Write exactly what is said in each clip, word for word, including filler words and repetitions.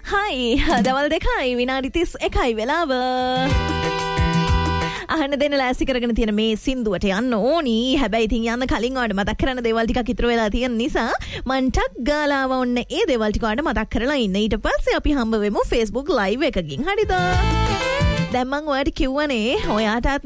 හයි දවල් දෙකයි විනාඩි තිස් එකයි වෙලාව. අහන්න දෙන්න ලෑස්ති කරගෙන තියෙන මේ සින්දුවට යන්න ඕනි. හැබැයි ඉතින් යන්න කලින් ඔයාලට මතක් කරන්න දේවල් ටිකක් ඉතුරු වෙලා තියෙන නිසා මං ටක් ගාලා වොන්න ඒ දේවල් ටික ඔයාලට මතක් කරලා ඉන්න. ඊට පස්සේ අපි හම්බ වෙමු Facebook live එකකින්. හරිද? දැන් මං ඔයාලට කිව්වනේ ඔයාටත්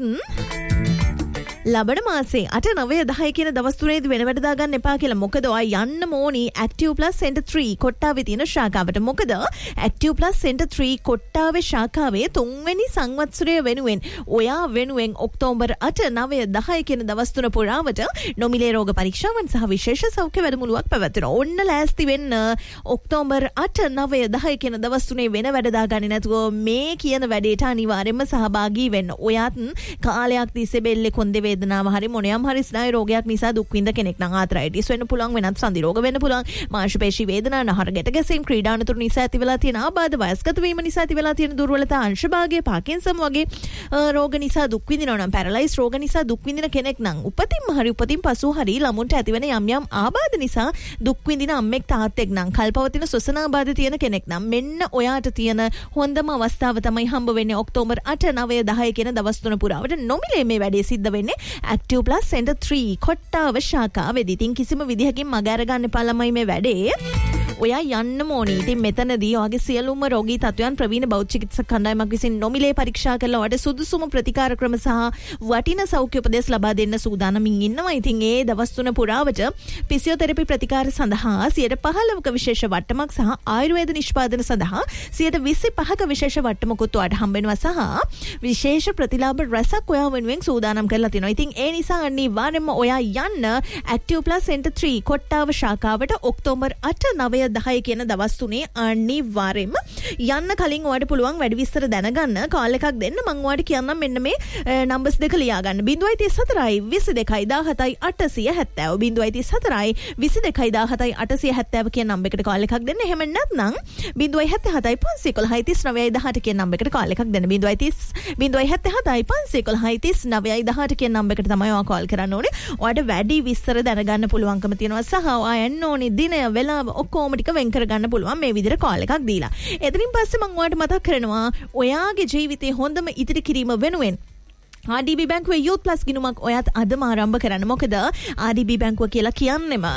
ලබන මාසේ අට නවය දහය කියන දවස් තුනේදී වෙන වැඩ දාගන්න එපා කියලා. මොකද ඔයා යන්න ඕනි Active Plus Center three කොට්ටාවේ තියෙන ශාඛාවට. මොකද Active Plus Center three කොට්ටාවේ ශාඛාවේ තුන්වෙනි සංවත්සරය වෙනුවෙන් ඔයා වෙනුවෙන් ඔක්තෝබර් අට නවය දහය කියන දවස් තුන පුරාවට නොමිලේ රෝග පරීක්ෂාවන් සහ විශේෂ සෞඛ්‍ය වැඩමුළුවක් පැවැත්වෙනවා. ඔන්න ලෑස්ති වෙන්න. ඔක්තෝබර් අට නවය දහය කියන දවස් තුනේ වෙන වැඩ දාගන්නේ නැතුව මේ කියන වැඩේට අනිවාර්යයෙන්ම සහභාගී වෙන්න. ඔයාත් කාලයක් තිස්සේ බෙල්ලේ කොන්දේ වේදනාව හරි මොනියම් හරි ස්නායු රෝගයක් නිසා දුක් විඳ කෙනෙක් නම් ආතරයිටිස් වෙන්න පුළුවන්, වෙනත් සන්ධි රෝග වෙන්න පුළුවන්, මාංශ පේශි වේදනා, නහර ගැට ගැසීම්, ක්‍රීඩා අනතුරු නිසා ඇති වෙලා තියෙන ආබාධ, වයස්ගත වීම නිසා ඇති වෙලා තියෙන දුර්වලතා, අංශභාගය, පාකින්සම් වගේ රෝග නිසා දුක් විඳිනවා නම්, පැරලයිස් රෝග නිසා දුක් විඳින කෙනෙක් නම්, උපතින්ම හරි උපතින් පසු හරි ළමුන්ට ඇති වෙන යම් යම් ආබාධ නිසා දුක් විඳින අම්මෙක් තාත්තෙක් නම්, කල්පවතින ශ්වසන ආබාධ තියෙන කෙනෙක් නම් මෙන්න ඔයාට තියෙන හොඳම අවස්ථාව තමයි හම්බ වෙන්නේ ඔක්තෝබර් අට නවය දහය කියන දවස් තුන පුරාවට. නොමිලේ මේ වැඩේ සිද්ධ වෙන්නේ Active Plus Center three Kottawa ශාඛාවේදී. ඉතින් කිසිම විදිහකින් මග අරගන්න එපා ළමයි මේ වැඩේ. ඔයා යන්න ඕනි. ඉතින් මෙතනදී ඔයාගේ සියලුම රෝගී තත්ත්වයන් ප්‍රවීණ බෞද්ධ චිකිත්සක කණ්ඩායමක් විසින් නොමිලේ පරීක්ෂා කරලා ඔයාට සුදුසුම ප්‍රතිකාර ක්‍රම සහ වටින සෞඛ්‍ය උපදෙස් ලබා දෙන්න සූදානමින් ඉන්නවා. ඉතින් ඒ දවස් තුන පුරාවට ෆිසියෝതെරපි ප්‍රතිකාර සඳහා සියයට පහළවක විශේෂ වට්ටමක් සහ ආයුර්වේද නිෂ්පාදන සඳහා සියයට විසිපහක විශේෂ වට්ටමකුත් ඔයාට හම්බ වෙනවා සහ විශේෂ ප්‍රතිලාභ රැසක් ඔයා වෙනුවෙන් සූදානම් කරලා තිනවා. ඉතින් ඒ නිසා අනිවාර්යයෙන්ම ඔයා යන්න Active Plus Center three Kottawa ශාඛාවට October අට නවය දහය කියන දවස් තුනේ අනිවාර්යයෙන්ම යන්න කලින් ඔයාලට පුළුවන් වැඩි විස්තර දැනගන්න කාල් එකක් දෙන්න. මම ඔයාලට කියන්නම් මෙන්න මේ නම්බර්ස් දෙක ලියා ගන්න. zero one three four විසි දෙකයි දහසතයි අටසිය හැත්තෑව zero one three four විසි දෙකයි දහසතයි අටසිය හැත්තෑව කියන නම්බර් එකට කාල් එකක් දෙන්න. එහෙම නැත්නම් zero one seven seven five one one තිස් නවයයි දහට කියන නම්බර් එකට කාල් එකක් දෙන්න. zero one seven seven five one one තිස් නවයයි දහට කියන නම්බර් එකට තමයි ඔයා කාල් කරන්න ඕනේ. ඔයාලට වැඩි විස්තර දැනගන්න පුළුවන්කම තියෙනවා සහ ඔයා එන්න ඕනේ දිනය වෙලාව ඔක්කොම ටික වෙන් කරගන්න පුළුවන් මේ විදිහට කාල් එකක් දීලා. එතනින් පස්සේ මම ඔයාලට මතක් කරනවා ඔයාගේ ජීවිතේ හොඳම ඉදිරි කිරීම වෙනුවෙන් ආර් ඩී බී බැංකුවේ Youth Plus ගිණුමක් ඔයත් අදම ආරම්භ කරන්න. මොකද ආර් ඩී බී බැංකුව කියලා කියන්නේම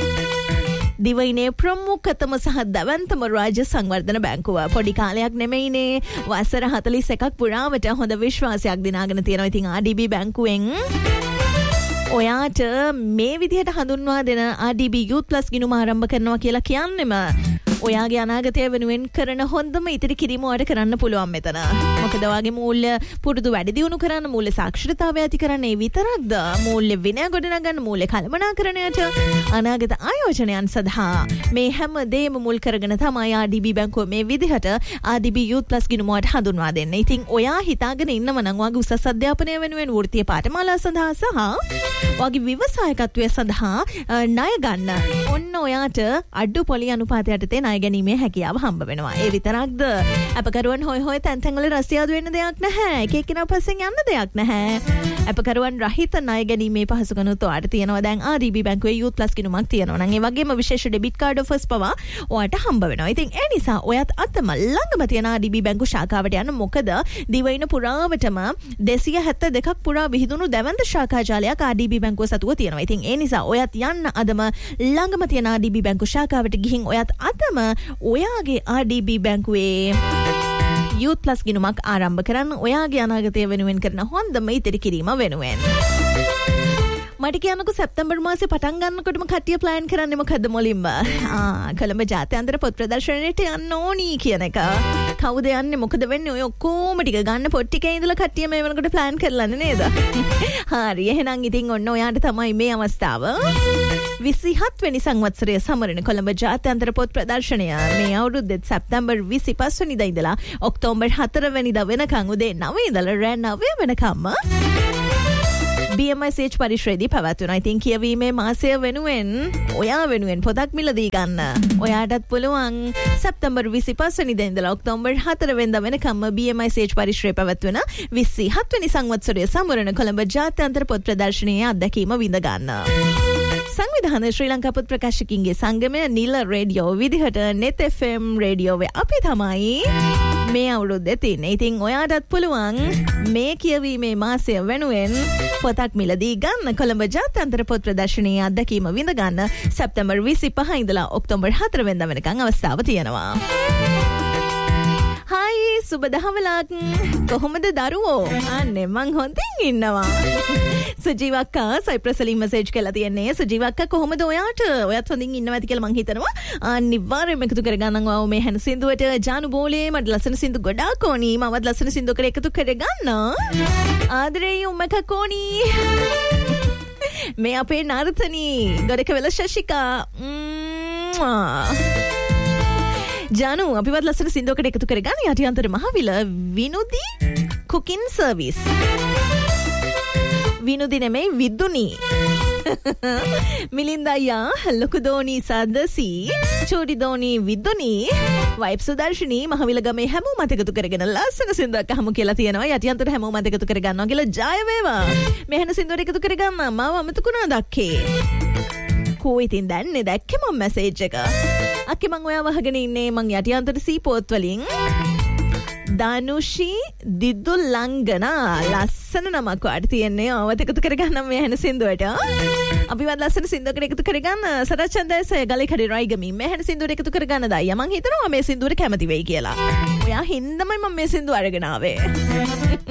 දිවයිනේ ප්‍රමුඛතම සහ දවන්තම රාජ්‍ය සංවර්ධන බැංකුව. පොඩි කාලයක් නෙමෙයිනේ, වසර හතළිස් එකක් පුරාවට හොඳ විශ්වාසයක් දිනාගෙන තියෙනවා. ඉතින් ආර් ඩී බී බැංකුවෙන් ඔයාට මේ විදිහට හඳුන්වා දෙන ආර් ඩී බී Youth Plus ගිණුම ආරම්භ කරනවා කියලා කියන්නෙම ඔයාගේ අනාගතය වෙනුවෙන් කරන හොඳම ඉතිරි කිරීම ඔයාලට කරන්න පුළුවන් මෙතන. මොකද ඔයාගේ මූල්‍ය පුරුදු වැඩි දියුණු කරන්න, මූල්‍ය සාක්ෂරතාවය ඇති කරන්න, ඒ විතරක්ද මූල්‍ය විනය ගොඩනගන්න, මූල්‍ය කළමනාකරණයට, අනාගත ආයෝජනයන් සඳහා මේ හැම දෙයක්ම මුල් කරගෙන තමයි ආර් ඩී බී බැංකුව මේ විදිහට ආර් ඩී බී Youth Plus ගිණුම ඔයාලට හඳුන්වා දෙන්නේ. ඉතින් ඔයා හිතාගෙන ඉන්නව නම් ඔයාගේ උසස් අධ්‍යාපනය වෙනුවෙන් වෘත්තීය පාඨමාලා සඳහා සහ ඔයාගේ ව්‍යවසායකත්වය සඳහා ණය ගන්න ඔන්න ඔයාට අඩු පොලි අනුපාතයට තේ ණය ගැනීමේ හැකියාව හම්බ වෙනවා. ඒ විතරක්ද අපකරුවන් හොය හොය තැන් තැන් වල රැසියාදු වෙන්න දෙයක් නැහැ. එක එක්කිනා පස්සෙන් යන්න දෙයක් නැහැ. අපකරුවන් රහිත ණය ගැනීමේ පහසුකනුත් ඔයාට තියෙනවා. දැන් ආර් ඩී බී බැංකුවේ Youth Plus ගිණුමක් තියෙනවා නම් ඒ වගේම විශේෂ ඩෙබිට් කාඩ් ඔෆර්ස් පවා ඔයාට හම්බ වෙනවා. ඉතින් ඒ නිසා ඔයත් අතම ළඟම තියෙන ආර් ඩී බී බැංකුව ශාඛාවට යන්න. මොකද දිවයින පුරාවටම දෙසිය හැත්තෑ දෙකක් පුරා විහිදුණු දැවැන්ත ශාඛා ජාලයක් ආර් ඩී බී බැංකුව සතුව තියෙනවා. ඉතින් ඒ නිසා ඔයත් යන්න අදම ළඟම තියෙන ආර් ඩී බී බැංකුව ශාඛාවට ගිහින් ඔයත් අතම ඔයාගේ ආර් ඩී බී බැංකුවේ Youth Plus ගිණුමක් ආරම්භ කරන්න. ඔයාගේ අනාගතය වෙනුවෙන් කරන හොඳම ඉතිරි කිරීම වෙනුවෙන්. මට කියන්නකෝ සැප්තැම්බර් මාසේ පටන් ගන්නකොටම කට්ටිය ප්ලෑන් කරන්නේ මොකද්ද මුලින්ම? ආ කොළඹ ජාත්‍යන්තර පොත් ප්‍රදර්ශනයට යන්න ඕනි කියන එක. කවුද යන්නේ? මොකද වෙන්නේ? ඔය ඔක්කොම ටික ගන්න පොත් ටිකේ ඉඳලා කට්ටිය මේ වෙනකොට ප්ලෑන් කරලානේ නේද? හරි. එහෙනම් ඉතින් ඔන්න ඔයාට තමයි මේ අවස්ථාව. විසිහත් වෙනි සංවත්සරය සමරන කොළඹ ජාත්‍යන්තර පොත් ප්‍රදර්ශනය මේ අවුරුද්දේ සැප්තැම්බර් විසිපස් වෙනිදා ඉඳලා ඔක්තෝබර් හතර වෙනිදා වෙනකන් උදේ නවය ඉඳලා රෑ නවය වෙනකම්ම බී එම් එස් එච් පරිශ්‍රයේදී පැවැත්වෙනවා. ඉතින් කියවීමේ මාසය වෙනුවෙන් ඔයා වෙනුවෙන් පොතක් මිලදී ගන්න. ඔයාටත් පුළුවන් සැප්තැම්බර් විසිපස් වෙනිදා ඉඳලා ඔක්තෝබර් හතර වෙනිදා වෙනකම්ම බී එම් එස් එච් පරිශ්‍රයේ පැවැත්වෙන විසිහත් වෙනි සංවත්සරය සමරන කොළඹ ජාත්‍යන්තර පොත් ප්‍රදර්ශනයේ අත්දැකීම විඳ ගන්න. සංවිධාන ශ්‍රී ලංකා පොත් ප්‍රකාශකින්ගේ සංගමය නිල රේඩියෝ විදිහට net F M රේඩියෝවේ අපි තමයි මේ අවුරුද්දේ තින්නේ. ඉතින් ඔයාටත් පුළුවන් මේ කියවීමේ මාසය වෙනුවෙන් පොතක් මිලදී ගන්න. කොළඹ ජාත්‍යන්තර පොත් ප්‍රදර්ශනයේ අත්දැකීම විඳ ගන්න සැප්තැම්බර් විසිපහ ඉඳලා ඔක්තෝබර් හතර වෙනිදා වෙනකන් අවස්ථාව තියෙනවා. හායි සුබ දහවලක් කොහොමද දරුවෝ? අනේ මං හොඳින් ඉන්නවා. සජීවක්කා සයිප්‍රසලින් මෙසේජ් කරලා තියන්නේ. සජීවක්කා කොහොමද ඔයාට? ඔයත් හොඳින් ඉන්නවා ඇති කියලා මං හිතනවා. අනිවාර්යයෙන්ම එකතු කරගන්නම් ඔයාව මේ හැන සින්දුවට. ජානු බෝලේ මට ලස්සන සින්දු ගොඩාක් ඕනි. මමත් ලස්සන සින්දුවකට එකතු කරගන්න. ආදරේ උම්මක කෝනි. මේ අපේ නර්තනී ගොඩක වෙල ශශිකා. ජානු අපිවත් ලස්සන සින්දුවකට එකතු කරගන්න. යටිඅන්තර මහවිල විනුදි කුකින් සර්විස්. විනුදි නෙමෙයි විදුනි. මිලින්දයා ලොකු දෝනි සදසි චෝඩි දෝනි විදුනි වයිබ් සුදර්ශනී මහවිල ගමේ හැමෝම එකතු කරගෙන ලස්සන සින්දුවක් අහමු කියලා තියෙනවා. යටිඅන්තර හැමෝම එකතු කරගන්නවා කියලා ජය වේවා. මෙහෙන සින්දුවට එකතු කරගන්න මාව අමතකුණා දක්කේ. කෝ ඉතින් දැන්නේ දැක්කේ මම මැසේජ් එක. අක්කේ මං ඔයාව අහගෙන ඉන්නේ මං යටිඅන්තර සී පොත් වලින්. ධනුෂි දිද්දු ලංගනා ලස්සන නමක් වාට තියන්නේ. ඔවත් එකතු කරගන්න මේ හැන සින්දුවට. අපිවත් ලස්සන සින්දුවකට එකතු කරගන්න. සරච්චන්දයස ගලේ කඩේ රයිගමින් මේ හැන සින්දුවට එකතු කරගන්න දායි. මං හිතනවා මේ සින්දුවට කැමති වෙයි කියලා. ඔයා හින්දාමයි මම මේ සින්දුව අරගෙන ආවේ.